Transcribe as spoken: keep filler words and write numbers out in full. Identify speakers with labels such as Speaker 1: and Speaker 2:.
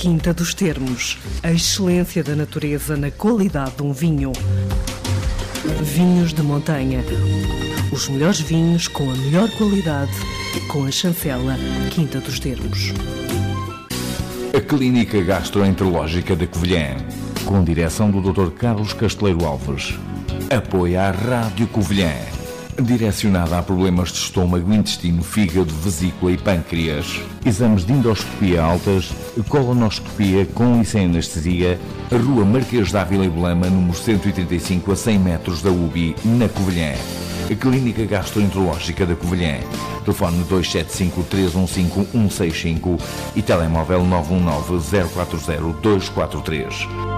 Speaker 1: Quinta dos Termos, a excelência da natureza na qualidade de um vinho. Vinhos de montanha. Os melhores vinhos com a melhor qualidade, com a chancela Quinta dos Termos.
Speaker 2: A Clínica Gastroenterológica da Covilhã, com direção do doutor Carlos Casteleiro Alves. Apoia a Rádio Covilhã, direcionada a problemas de estômago, intestino, fígado, vesícula e pâncreas. Exames de endoscopia altas, colonoscopia com e sem anestesia. Rua Marquês de Ávila e Belema, número cento e trinta e cinco, a cem metros da U B I, na Covilhã. A Clínica Gastroenterológica da Covilhã. Telefone dois sete cinco, três um cinco, um seis cinco e telemóvel nove um nove, zero quatro zero, dois quatro três.